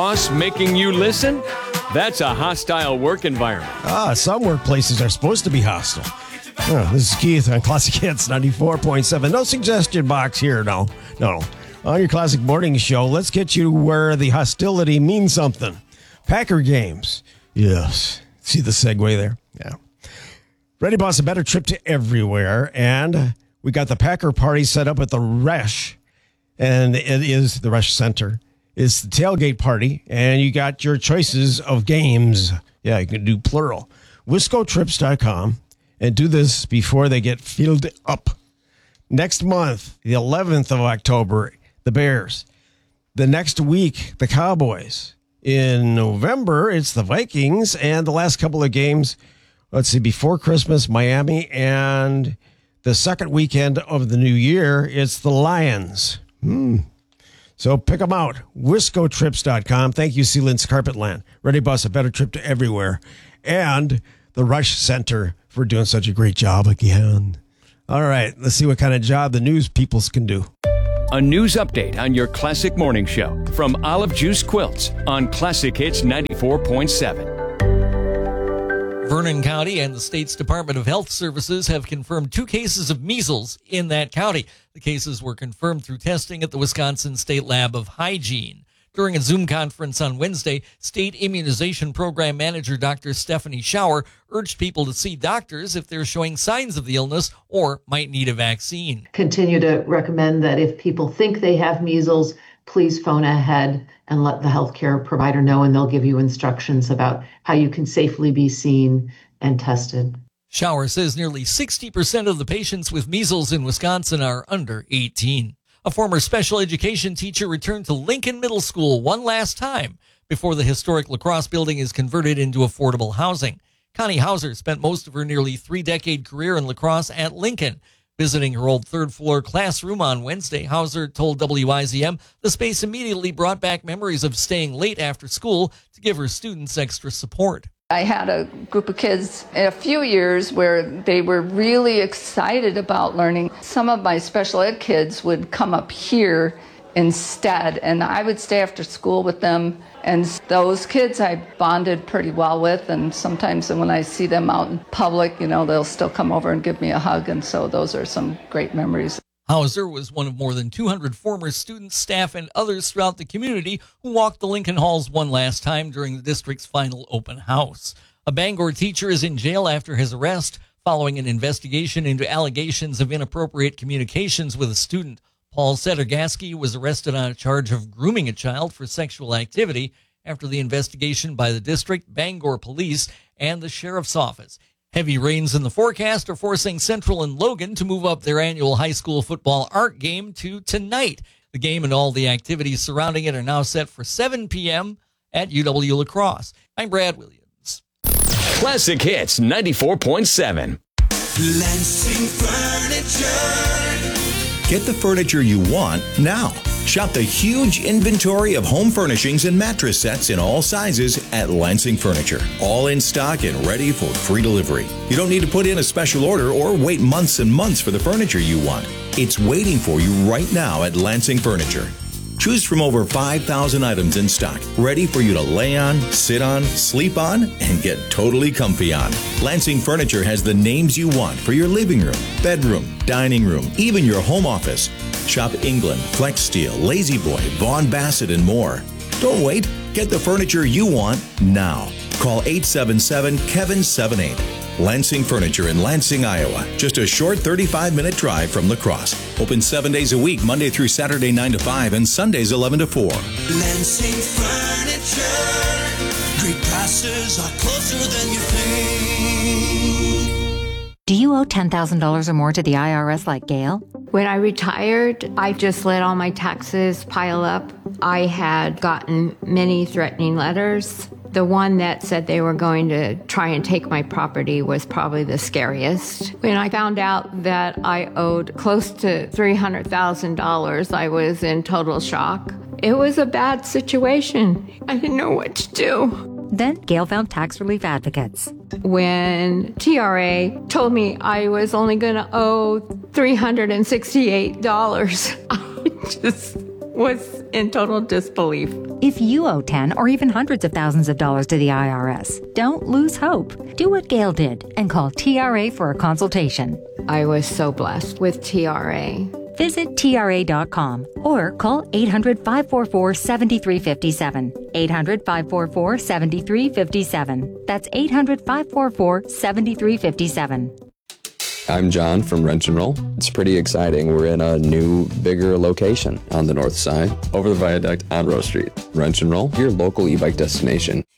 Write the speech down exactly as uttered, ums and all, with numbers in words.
Boss making you listen? That's a hostile work environment. Ah, some workplaces are supposed to be hostile. Oh, this is Keith on Classic Hits ninety-four point seven. No suggestion box here, no. No. On your Classic Morning Show, let's get you where the hostility means something. Packer games. Yes. See the segue there? Yeah. Ready, boss, a better trip to everywhere. And we got the Packer party set up at the Resch. And it is the Resch Center. It's the tailgate party. And you got your choices of games. Yeah, you can do plural. Wisco Trips dot com. And do this before they get filled up. Next month, the eleventh of October, the Bears. The next week, the Cowboys. In November, it's the Vikings. And the last couple of games, let's see, before Christmas, Miami. And the second weekend of the new year, it's the Lions. Hmm. So pick them out. Wisco Trips dot com. Thank you, Sealands Carpetland. Ready Bus, a better trip to everywhere. And the Resch Center for doing such a great job again. All right, let's see what kind of job the news peoples can do. A news update on your Classic Morning Show from Olive Juice Quilts on Classic Hits ninety-four point seven. Vernon County and the state's Department of Health Services have confirmed two cases of measles in that county. The cases were confirmed through testing at the Wisconsin State Lab of Hygiene. During a Zoom conference on Wednesday, State Immunization Program Manager Doctor Stephanie Schauer urged people to see doctors if they're showing signs of the illness or might need a vaccine. Continue to recommend that if people think they have measles, please phone ahead and let the healthcare provider know, and they'll give you instructions about how you can safely be seen and tested. Schauer says nearly sixty percent of the patients with measles in Wisconsin are under eighteen. A former special education teacher returned to Lincoln Middle School one last time before the historic La Crosse building is converted into affordable housing. Connie Hauser spent most of her nearly three-decade career in La Crosse at Lincoln. Visiting her old third-floor classroom on Wednesday, Hauser told W I Z M the space immediately brought back memories of staying late after school to give her students extra support. I had a group of kids in a few years where they were really excited about learning. Some of my special ed kids would come up here instead, and I would stay after school with them. And those kids I bonded pretty well with, and sometimes when I see them out in public, you know, they'll still come over and give me a hug, and so those are some great memories. Hauser was one of more than two hundred former students, staff, and others throughout the community who walked the Lincoln Halls one last time during the district's final open house. A Bangor teacher is in jail after his arrest following an investigation into allegations of inappropriate communications with a student. Paul Sedergaski was arrested on a charge of grooming a child for sexual activity after the investigation by the district, Bangor Police, and the Sheriff's Office. Heavy rains in the forecast are forcing Central and Logan to move up their annual high school football art game to tonight. The game and all the activities surrounding it are now set for seven p.m. at U W La Crosse. I'm Brad Williams. Classic Hits ninety-four point seven. Lansing Furniture. Get the furniture you want now. Shop the huge inventory of home furnishings and mattress sets in all sizes at Lansing Furniture. All in stock and ready for free delivery. You don't need to put in a special order or wait months and months for the furniture you want. It's waiting for you right now at Lansing Furniture. Choose from over five thousand items in stock, ready for you to lay on, sit on, sleep on, and get totally comfy on. Lansing Furniture has the names you want for your living room, bedroom, dining room, even your home office. Shop England, Flex Steel, Lazy Boy, Vaughn Bassett, and more. Don't wait. Get the furniture you want now. Call eight seven seven, Kevin seven eight. Lansing Furniture in Lansing, Iowa. Just a short thirty-five minute drive from La Crosse. Open seven days a week, Monday through Saturday nine to five, and Sundays eleven to four. Lansing Furniture. Great prices are closer than you think. Do you owe ten thousand dollars or more to the I R S like Gail? When I retired, I just let all my taxes pile up. I had gotten many threatening letters. The one that said they were going to try and take my property was probably the scariest. When I found out that I owed close to three hundred thousand dollars, I was in total shock. It was a bad situation. I didn't know what to do. Then Gail found tax relief advocates. When T R A told me I was only going to owe three hundred sixty-eight dollars, I just was in total disbelief. If you owe ten or even hundreds of thousands of dollars to the I R S, don't lose hope. Do what Gail did and call T R A for a consultation. I was so blessed with T R A. Visit T R A dot com or call eight hundred, five four four, seven three five seven. eight hundred, five four four, seven three five seven. That's eight hundred, five four four, seven three five seven. I'm John from Wrench and Roll. It's pretty exciting. We're in a new, bigger location on the north side, over the viaduct on Rose Street. Wrench and Roll, your local e-bike destination.